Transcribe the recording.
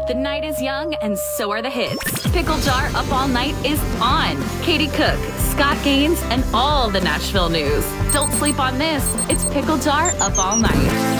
The night is young, and so are the hits. Pickle Jar Up All Night is on. Katie Cook, Scott Gaines, and all the Nashville news. Don't sleep on this. It's Pickle Jar Up All Night.